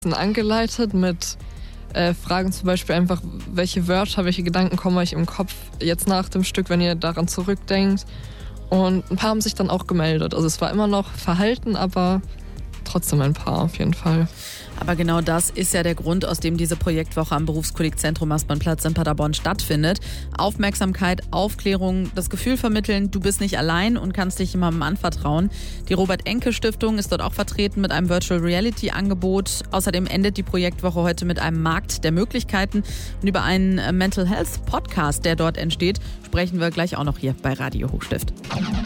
angeleitet mit Fragen zum Beispiel einfach, welche Wörter, welche Gedanken kommen euch im Kopf jetzt nach dem Stück, wenn ihr daran zurückdenkt. Und ein paar haben sich dann auch gemeldet. Also es war immer noch verhalten, aber trotzdem ein paar auf jeden Fall. Aber genau das ist ja der Grund, aus dem diese Projektwoche am Berufskolleg-Zentrum Aspernplatz in Paderborn stattfindet. Aufmerksamkeit, Aufklärung, das Gefühl vermitteln, du bist nicht allein und kannst dich jemandem anvertrauen. Die Robert-Enke-Stiftung ist dort auch vertreten mit einem Virtual-Reality-Angebot. Außerdem endet die Projektwoche heute mit einem Markt der Möglichkeiten. Und über einen Mental Health-Podcast, der dort entsteht, sprechen wir gleich auch noch hier bei Radio Hochstift.